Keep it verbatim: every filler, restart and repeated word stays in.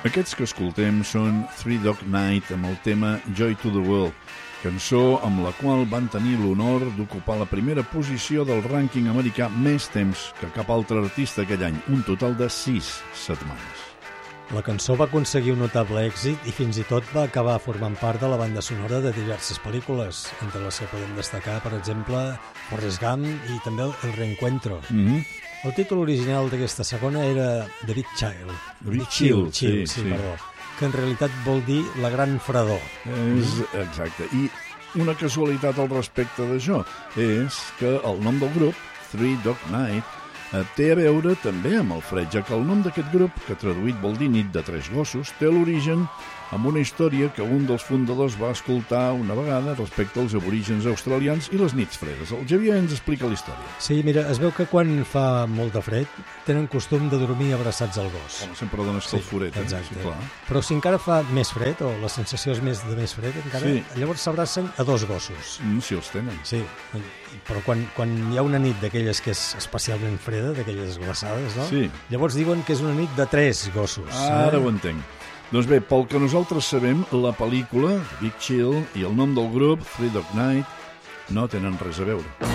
Aquests que escoltem són Three Dog Night amb el tema Joy to the World, cançó amb la qual van tenir l'honor d'ocupar la primera posició del rànquing americà més temps que cap altre artista aquell any, un total de sis setmanes. La cançó va aconseguir un notable èxit i fins i tot va acabar formant part de la banda sonora de diverses pel·lícules, entre les que podem destacar, per exemple, Forrest Gump i també El Reencuentro. Mm-hmm. El títol original d'aquesta segona era The Big Chill. The Big Chill, Chill, sí, sí, sí. Perdó, que en realitat vol dir la gran fredor. És exacte. I una casualitat al respecte d'això és que el nom del grup, Three Dog Night, té a veure també amb el fred, ja que el nom d'aquest grup, que traduït vol dir nit de tres gossos, té l'origen amb una història que un dels fundadors va escoltar una vegada respecte als aborígens australians i les nits fredes. El Xavier ens explica la història. Sí, mira, es veu que quan fa molt de fred tenen costum de dormir abraçats al gos. Home, sempre dona escalforet, sí, eh? exacte. Sí, clar. Però si encara fa més fred, o la sensació és més de més fred, encara, Sí. llavors s'abracen a dos gossos. Mm, si els tenen. Sí, però quan, quan hi ha una nit d'aquelles que és especialment freda, d'aquelles glaçades, no? Sí. Llavors diuen que és una nit de tres gossos. Ara eh? ho entenc. Doncs bé, pel que nosaltres sabem, la pel·lícula, Big Chill, i el nom del grup, Three Dog Night, no tenen res a veure.